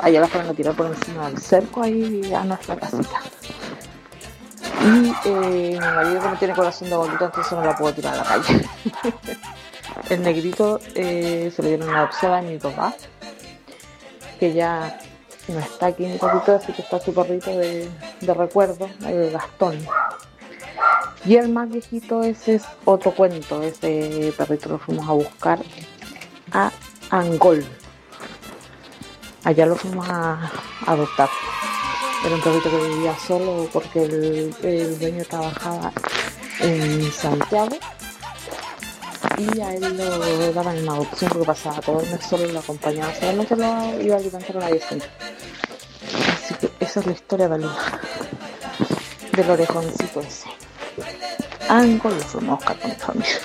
allá la fueron a tirar por encima del cerco ahí a nuestra casita. Y mi marido, que no tiene corazón de bolita, entonces no la puedo tirar a la calle. El negrito se lo dieron en adopción a mi papá, que ya no está aquí mi papito, así que está su perrito de recuerdo, el Gastón. Y el más viejito, ese es otro cuento. Ese perrito lo fuimos a buscar a Angol. Allá lo fuimos a adoptar. Era un perrito que vivía solo porque el dueño trabajaba en Santiago y a él lo daban en adopción porque pasaba todo el mes solo y lo acompañaba. Solamente lo iba a alimentar una visita. Así que esa es la historia del orejoncito ese. Angol lo fuimos a buscar con mi familia.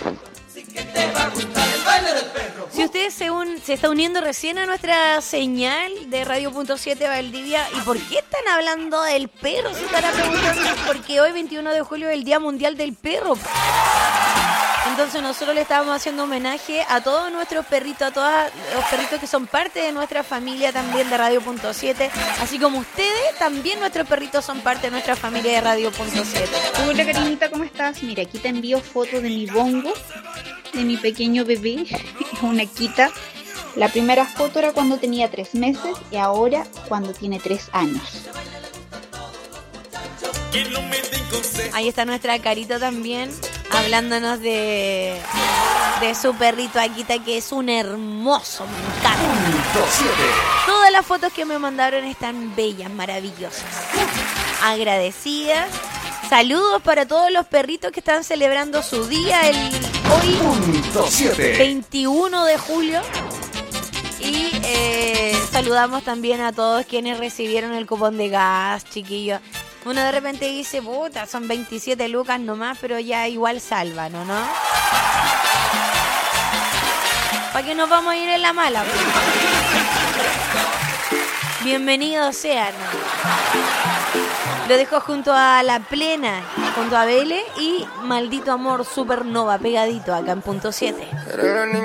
Si usted se está uniendo recién a nuestra señal de Radio.7 Valdivia, ¿y por qué están hablando del perro? Se estará preguntando, porque hoy 21 de julio es el Día Mundial del Perro. Entonces nosotros le estábamos haciendo homenaje a todos nuestros perritos, a todos los perritos que son parte de nuestra familia también de Radio.7, así como ustedes, también nuestros perritos son parte de nuestra familia de Radio.7. Hola cariñita, ¿cómo estás? Mira, aquí te envío fotos de mi bongo, de mi pequeño bebé, una quita. La primera foto era cuando tenía 3 meses y ahora cuando tiene 3 años. Ahí está nuestra Carito también, hablándonos de su perrito Akita, que es un hermoso, me encanta. Todas las fotos que me mandaron están bellas, maravillosas. Agradecidas. Saludos para todos los perritos que están celebrando su día hoy 21 de julio. Y saludamos también a todos quienes recibieron el cupón de gas, chiquillos. Uno de repente dice, puta, son 27 lucas nomás, pero ya igual salvan, ¿no? ¿Para qué nos vamos a ir en la mala? Bienvenidos sean. Lo dejo junto a La Plena, junto a Vélez y Maldito Amor Supernova, pegadito acá en Punto 7.